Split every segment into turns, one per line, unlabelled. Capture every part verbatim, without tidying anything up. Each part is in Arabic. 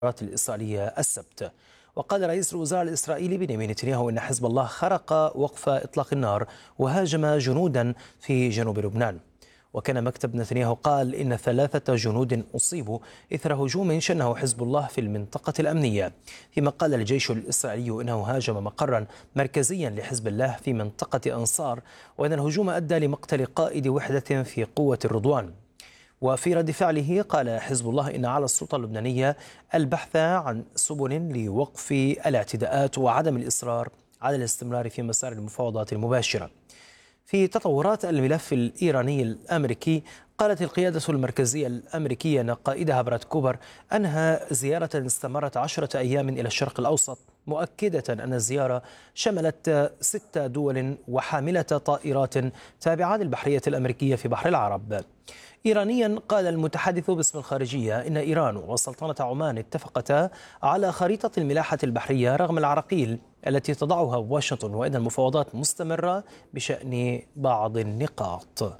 الإسرائيلية السبت. وقال رئيس الوزراء الإسرائيلي بنيامين نتنياهو إن حزب الله خرق وقف إطلاق النار وهاجم جنودا في جنوب لبنان. وكان مكتب نتنياهو قال إن ثلاثة جنود أصيبوا إثر هجوم شنه حزب الله في المنطقة الأمنية، فيما قال الجيش الإسرائيلي إنه هاجم مقرا مركزيا لحزب الله في منطقة أنصار، وأن الهجوم أدى لمقتل قائد وحدة في قوة الرضوان. وفي رد فعله قال حزب الله إن على السلطة اللبنانية البحث عن سبل لوقف الاعتداءات وعدم الإصرار على الاستمرار في مسار المفاوضات المباشرة. في تطورات الملف الإيراني الأمريكي، قالت القيادة المركزية الأمريكية أن قائدها براد كوبر أنهى زيارة استمرت عشرة أيام إلى الشرق الأوسط، مؤكدة أن الزيارة شملت ست دول وحاملة طائرات تابعة للبحرية الأمريكية في بحر العرب. إيرانيا، قال المتحدث باسم الخارجية إن إيران وسلطنة عمان اتفقتا على خريطة الملاحة البحرية رغم العراقيل التي تضعها واشنطن، وإن المفاوضات مستمرة بشأن بعض النقاط.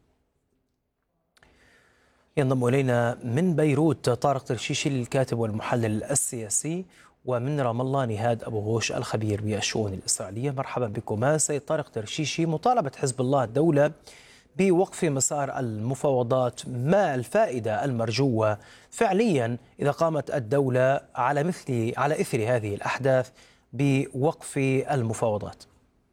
ينضم إلينا من بيروت طارق ترشيشي الكاتب والمحلل السياسي، ومن رام الله نهاد أبو غوش الخبير بالشؤون الإسرائيلية. مرحبا بكما سيد طارق ترشيشي. مطالبة حزب الله الدولة بوقف مسار المفاوضات، ما الفائدة المرجوة فعليا إذا قامت الدولة على مثل على إثر هذه الأحداث بوقف المفاوضات؟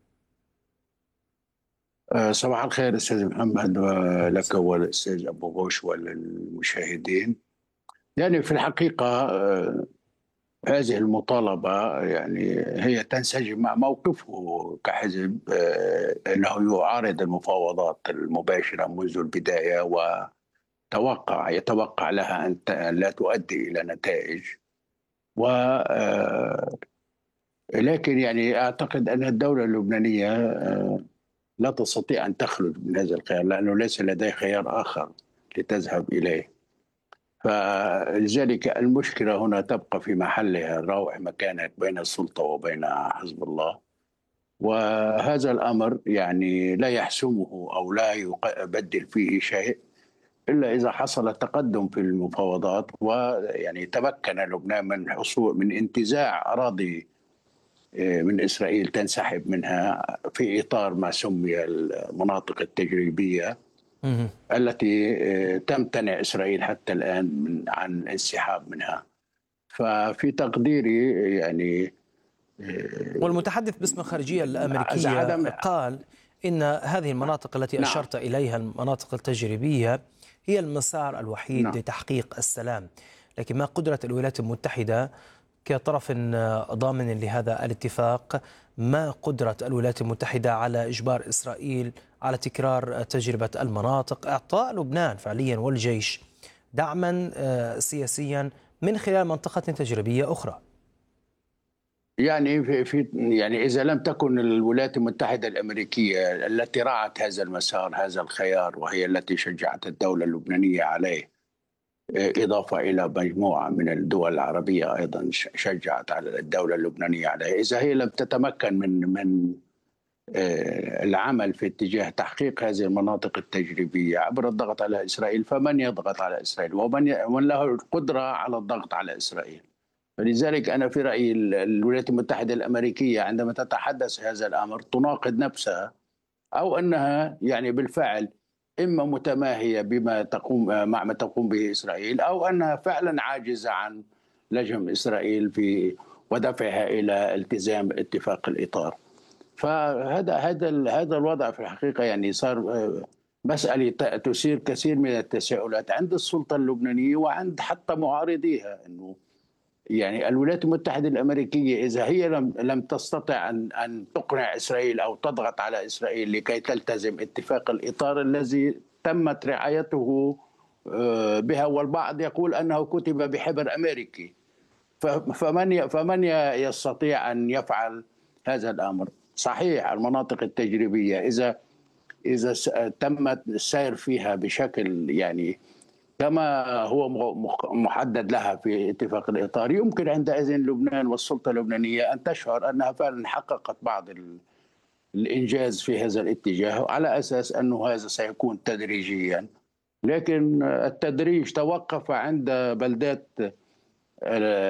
صباح الخير أستاذ محمد، ولك والأستاذ أبو غوش وللمشاهدين. يعني في الحقيقة هذه المطالبة يعني هي تنسجم مع موقفه كحزب أنه يعارض المفاوضات المباشرة منذ البداية، وتوقع يتوقع لها أن لا تؤدي إلى نتائج. و لكن يعني أعتقد أن الدولة اللبنانية لا تستطيع أن تخرج من هذا الخيار، لأنه ليس لديه خيار آخر لتذهب إليه. فلذلك المشكلة هنا تبقى في محلها الراوح مكانك بين السلطة وبين حزب الله، وهذا الأمر يعني لا يحسمه أو لا يبدل فيه شيء إلا إذا حصل تقدم في المفاوضات، ويعني تمكن لبنان من حصول من انتزاع أراضي من إسرائيل تنسحب منها في إطار ما سمي المناطق التجريبية التي تمتنع إسرائيل حتى الآن من عن الانسحاب منها. ففي تقديري يعني
والمتحدث باسم الخارجية الأمريكية قال إن هذه المناطق التي أشرت نعم. إليها المناطق التجريبية هي المسار الوحيد نعم. لتحقيق السلام، لكن ما قدرة الولايات المتحدة كطرف ضامن لهذا الاتفاق، ما قدرة الولايات المتحدة على إجبار إسرائيل على تكرار تجربة المناطق، إعطاء لبنان فعليا والجيش دعما سياسيا من خلال منطقة تجريبية أخرى؟
يعني في, في يعني إذا لم تكن الولايات المتحدة الأمريكية التي راعت هذا المسار هذا الخيار، وهي التي شجعت الدولة اللبنانية عليه، إضافة إلى مجموعة من الدول العربية أيضا شجعت على الدولة اللبنانية عليه، إذا هي لم تتمكن من من العمل في اتجاه تحقيق هذه المناطق التجريبية عبر الضغط على إسرائيل، فمن يضغط على إسرائيل ومن له القدرة على الضغط على إسرائيل؟ فلذلك أنا في رأيي الولايات المتحدة الأمريكية عندما تتحدث هذا الأمر تناقض نفسها، أو أنها يعني بالفعل إما متماهية بما تقوم مع ما تقوم به إسرائيل، أو أنها فعلا عاجزة عن لجم إسرائيل في ودفعها إلى التزام اتفاق الإطار. فهذا هذا هذا الوضع في الحقيقة يعني صار مسألة تثير كثير من التساؤلات عند السلطة اللبنانية وعند حتى معارضيها، إنه يعني الولايات المتحدة الأمريكية إذا هي لم لم تستطع أن أن تقنع إسرائيل أو تضغط على إسرائيل لكي تلتزم اتفاق الإطار الذي تمت رعايته بها، والبعض يقول أنه كتب بحبر أمريكي، فمن فمن يستطيع أن يفعل هذا الأمر؟ صحيح المناطق التجريبية إذا إذا تمت السير فيها بشكل يعني كما هو محدد لها في اتفاق الإطار، يمكن عندئذ لبنان والسلطة اللبنانية أن تشعر أنها فعلا حققت بعض الإنجاز في هذا الاتجاه، على أساس أنه هذا سيكون تدريجيا. لكن التدريج توقف عند بلدات آه،